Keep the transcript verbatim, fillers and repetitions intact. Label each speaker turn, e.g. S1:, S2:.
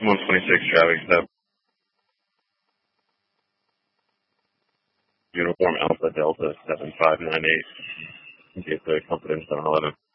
S1: one twenty-six traffic step. Uniform Alpha Delta seven five nine eight. Get the confidence on eleven.